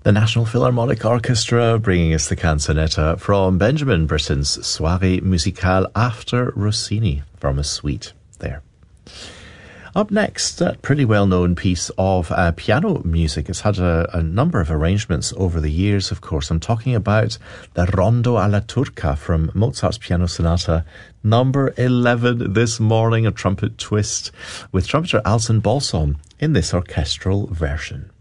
The National Philharmonic Orchestra bringing us the canzonetta from Benjamin Britten's Soirée Musicale after Rossini from a suite there. Up next, a pretty well-known piece of piano music. It's had a number of arrangements over the years, of course. I'm talking about the Rondo alla Turca from Mozart's Piano Sonata number 11 this morning, a trumpet twist with trumpeter Alcin Balsom in this orchestral version.